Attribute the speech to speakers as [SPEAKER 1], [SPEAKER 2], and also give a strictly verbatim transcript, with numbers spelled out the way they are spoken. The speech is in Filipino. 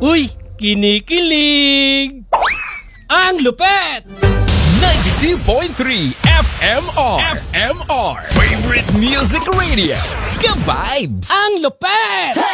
[SPEAKER 1] Uy, kinikilig! Ang lupet!
[SPEAKER 2] ninety-two point three F M R F M R Favorite Music Radio. Ka-vibes!
[SPEAKER 1] Ang lupet!